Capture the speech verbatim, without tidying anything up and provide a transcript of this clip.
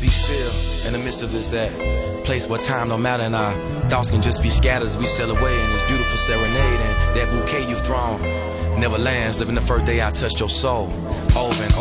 be still in the midst of this that place where time don't matter and our thoughts can just be scattered as we sail away in this beautiful serenade. And that bouquet you've thrown never lands, living the first day I touched your soul over and over.